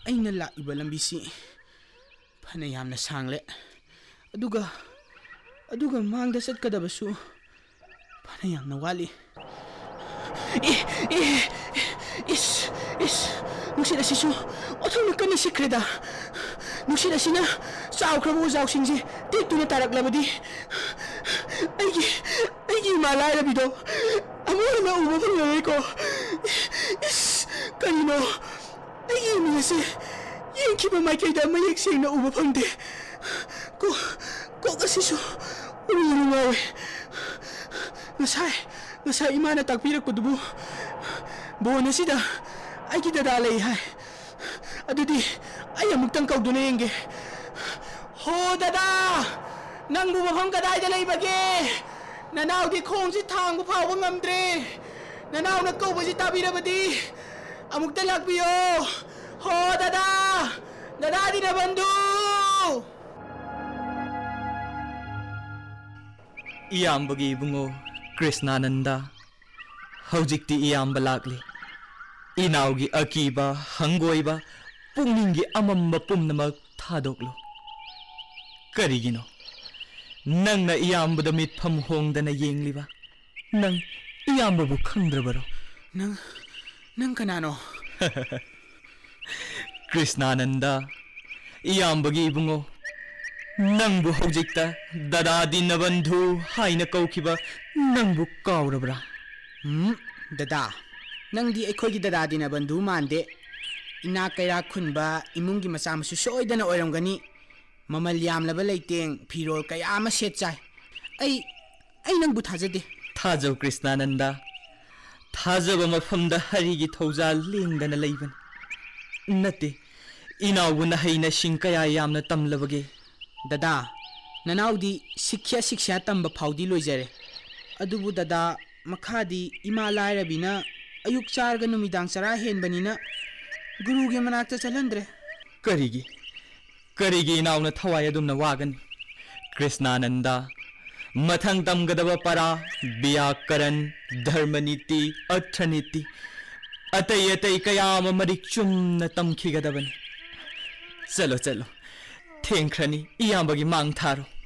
ꯑꯩꯅ ꯂꯥꯛꯏꯕ ꯂꯝꯕꯤꯁꯤ ꯐꯅ ꯌꯥꯝꯅ ꯁꯥꯡꯂꯦ ꯑꯗꯨꯒ ꯃꯥꯡꯗ ꯆꯠꯀꯗꯕꯁꯨ ꯐꯅ ꯌꯥꯝꯅ ꯋꯥꯠꯂꯤ ꯅꯨꯡꯁꯤꯠ ꯑꯁꯤꯁꯨ ꯑꯣꯊꯣꯛꯅ ꯀꯟꯅ ꯁꯤꯠꯈ꯭ꯔꯦꯗ ꯅꯨꯡꯁꯤꯠ ꯑꯁꯤꯅ ꯆꯥꯎꯈ꯭ꯔꯕ ꯎꯖꯥꯎꯁꯤꯡꯁꯦ ꯇꯦꯛꯇꯨꯅ ꯇꯥꯔꯛꯂꯕꯗꯤ ꯑꯩꯒꯤ ꯏꯃꯥ ꯂꯥꯏꯔꯕꯤꯗꯣ ꯑꯃꯨꯛ ꯍꯟꯅ ꯎꯕ ꯐꯪꯂꯔꯣꯏꯀꯣ ꯀꯔꯤꯅꯣ ꯑꯩꯒꯤ ꯏꯃꯤꯡ ꯑꯁꯤ ꯌꯦꯡꯈꯤꯕ ꯃꯥꯏꯀꯩꯗ ꯃꯌꯦꯛ ꯁꯦꯡꯅ ꯎꯕ ꯐꯪꯗꯦ ꯀꯣꯛ ꯑꯁꯤꯁꯨ ꯎꯔꯨ ꯉꯥꯎꯋꯦ ꯉꯁꯥꯏ ꯏꯃꯥꯅ ꯇꯥꯛꯄꯤꯔꯛꯄꯗꯨꯕꯨ ꯕꯣꯟ ꯑꯁꯤꯗ ꯑꯩꯒꯤ ꯗꯗꯥ ꯂꯩ ꯍꯥꯏ ꯑꯗꯨꯗꯤ ꯑꯩ ꯑꯃꯨꯛꯇꯪ ꯀꯧꯗꯨꯅ ꯌꯦꯡꯒꯦ ꯍꯣ ꯗꯗꯥ ꯅꯪꯕꯨ ꯃꯐꯝ ꯀꯗꯥꯏꯗ ꯂꯩꯕꯒꯦ ꯅꯅꯥꯎꯗꯤ ꯈꯣꯡꯁꯤ ꯊꯥꯡꯕ ꯐꯥꯎꯕ ꯉꯝꯗ꯭ꯔꯦ ꯅꯅꯥꯎꯅ ꯀꯧꯕꯁꯤ ꯇꯥꯕꯤꯔꯕꯗꯤ ꯑꯃꯨꯛꯇ ꯂꯥꯛꯄꯤꯌꯣ ꯍꯣ ꯗꯗꯥ ꯗꯤꯅꯕꯟꯙꯨ ꯏꯌꯥꯝꯕꯒꯤ ꯏꯕꯨꯡꯉꯣ ꯀ꯭ꯔꯤꯁꯅꯥꯅꯟꯗ ꯍꯧꯖꯤꯛꯇꯤ ꯏꯌꯥꯝꯕ ꯂꯥꯛꯂꯤ ꯏꯅꯥꯎꯒꯤ ꯑꯀꯤꯕ ꯍꯪꯒꯣꯏꯕ ꯄꯨꯛꯅꯤꯡꯒꯤ ꯑꯃꯝꯕ ꯄꯨꯝꯅꯃꯛ ꯊꯥꯗꯣꯛꯂꯨ ꯀꯔꯤꯒꯤꯅꯣ ꯅꯪꯅ ꯏꯌꯥꯝꯕꯗ ꯃꯤꯠꯐꯝ ꯍꯣꯡꯗꯅ ꯌꯦꯡꯂꯤꯕ ꯅꯪ ꯏꯌꯥꯝꯕꯕు ꯈꯪꯗ꯭ꯔꯕꯔꯣ ꯅꯪ ꯀꯅꯥꯅꯣ ꯀ꯭ꯔꯤꯁꯅꯥꯅꯟꯗ ꯏꯌꯥꯝꯕꯒꯤ ꯏꯕꯨꯡꯉꯣ ꯅꯪꯕꯨ ꯍꯧꯖꯤꯛꯇ ꯗꯗꯥ ꯗꯤꯅꯕꯟꯙꯨ ꯍꯥꯏꯅ ꯀꯧꯈꯤꯕ ꯅꯪꯕꯨ ꯀꯥꯎꯔꯕ꯭ꯔꯥ ꯗꯗꯥ ꯅꯪꯗꯤ ꯑꯩꯈꯣꯏꯒꯤ ꯗꯗꯥ ꯗꯤꯅꯕꯟꯙꯨ ꯃꯥꯟꯗꯦ ꯏꯅꯥꯛ ꯀꯩꯔꯥꯛ ꯈꯨꯟꯕ ꯏꯃꯨꯡꯒꯤ ꯃꯆꯥ ꯃꯁꯨ ꯁꯣꯏꯗꯅ ꯑꯣꯏꯔꯝꯒꯅꯤ ꯃꯃꯜ ꯌꯥꯝꯂꯕ ꯂꯩꯇꯦꯡ ꯐꯤꯔꯣꯜ ꯀꯌా ꯑꯃ ꯁꯦꯠ ꯆꯥꯏ ꯑꯩ ꯅꯪꯕꯨ ꯊꯥꯖꯗꯦ ꯊꯥꯖꯧ ꯀ꯭ꯔꯤꯁꯅꯥꯅꯟꯗ ꯊꯥꯖꯕ ꯃꯐꯝꯗ ꯍꯔꯤꯒꯤ ꯊꯧꯖꯥꯜ ꯂꯦꯡꯗꯅ ꯂꯩꯕꯅꯤ ꯅꯠꯇꯦ ꯏꯅꯥꯎꯕꯨ ꯅꯍꯩꯅꯁꯤꯡ ꯀꯌꯥ ꯌꯥꯝꯅ ꯇꯝꯂꯕꯒꯦ ꯗꯗꯥ ꯅꯅꯥꯎꯗꯤ ꯁꯤꯛꯁꯥ ꯇꯝꯕ ꯐꯥꯎꯗꯤ ꯂꯣꯏꯖꯔꯦ ꯑꯗꯨꯕꯨ ꯗꯗꯥ ꯃꯈꯥꯗꯤ ꯏꯃꯥ ꯂꯥꯏꯔꯕꯤꯅ ꯑꯌꯨꯛ ꯆꯥꯔꯒ ꯅꯨꯃꯤꯗꯥꯡ ꯆꯔꯥ ꯍꯦꯟꯕꯅꯤꯅ ꯒꯨꯔꯨꯒꯤ ꯃꯅꯥꯛꯇ ꯆꯠꯍꯟꯗ꯭ꯔꯦ ꯀꯔꯤꯒꯤ ꯏꯅꯥꯎꯅ ꯊꯋꯥꯏ ꯑꯗꯨꯝꯅ ꯋꯥꯒꯅꯤ ꯀ꯭ꯔꯤꯁꯅꯥꯅꯟꯗ ꯃꯊꯪ ꯇꯝꯒꯗꯕ ꯄꯔꯥ ꯕ꯭ꯌꯥꯀꯔꯟ ꯙꯔꯃꯅꯤꯇꯤ ꯑꯔꯊꯅꯤꯇꯤ ꯑꯇꯩ ꯀꯌꯥ ꯑꯃ ꯃꯔꯤꯛ ꯆꯨꯝꯅ ꯇꯝꯈꯤꯒꯗꯕꯅꯤ ꯆꯠꯂꯣ ꯊꯦꯡꯈ꯭ꯔꯅꯤ ꯏꯌꯥꯝꯕꯒꯤ ꯃꯥꯡ ꯊꯥꯔꯣ